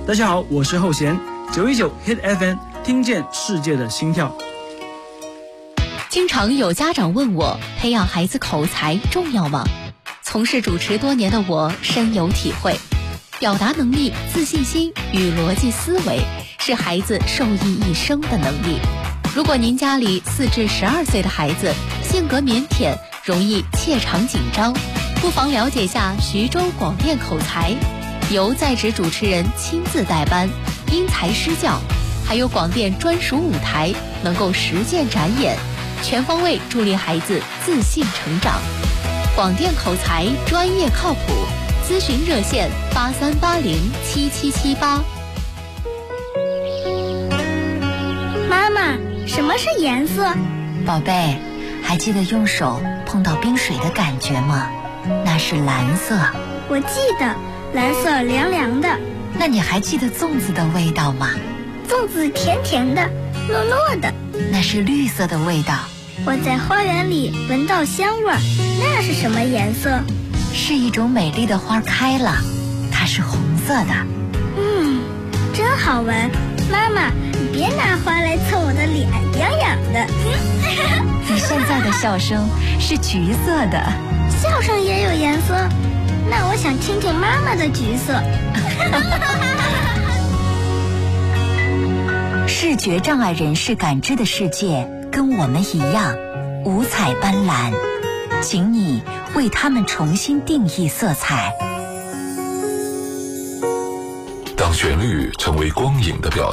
大家好，我是后弦，919 Hit FM， 听见世界的心跳。 经常有家长问我，培养孩子口才重要吗？从事主持多年的我深有体会，表达能力、自信心与逻辑思维是孩子受益一生的能力。如果您家里4至12岁的孩子性格腼腆，容易怯场紧张，不妨了解下徐州广电口才，由在职主持人亲自带班，因材施教，还有广电专属舞台，能够实践展演，全方位助力孩子自信成长。广电口才专业靠谱，咨询热线83807778。 妈妈，什么是颜色？ 宝贝，还记得用手碰到冰水的感觉吗？那是蓝色。 我记得，蓝色凉凉的。 那你还记得粽子的味道吗？ 粽子甜甜的，糯糯的。 那是绿色的味道。 我在花园里闻到香味儿，那是什么颜色？ 是一种美丽的花开了，它是红色的。 真好闻。妈妈，你别拿花来蹭我的脸，痒痒的。 你现在的笑声是橘色的。 笑声也有颜色？那我想听听妈妈的橘色。 视觉障碍人士感知的世界跟我们一样五彩斑斓，请你为他们重新定义色彩。 当旋律成为光影的表